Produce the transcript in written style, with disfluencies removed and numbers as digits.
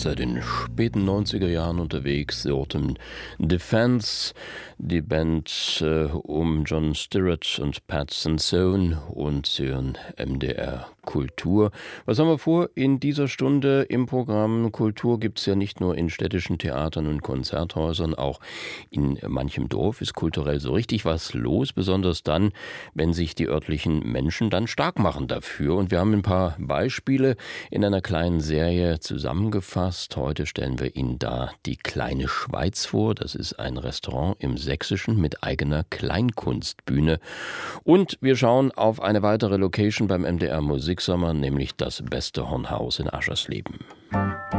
seit den späten 90er Jahren unterwegs. The Autumn Defense, die Band um John Stirratt und Pat Sansone und Sie hören MDR Kultur. Was haben wir vor in dieser Stunde im Programm? Kultur gibt es ja nicht nur in städtischen Theatern und Konzerthäusern, auch in manchem Dorf ist kulturell so richtig was los, besonders dann, wenn sich die örtlichen Menschen dann stark machen dafür. Und wir haben ein paar Beispiele in einer kleinen Serie zusammengefasst. Heute stellen wir Ihnen da die Kleine Schweiz vor. Das ist ein Restaurant im Sächsischen mit eigener Kleinkunstbühne. Und wir schauen auf eine weitere Location beim MDR Musiksommer, nämlich das Beste Hornhaus in Aschersleben.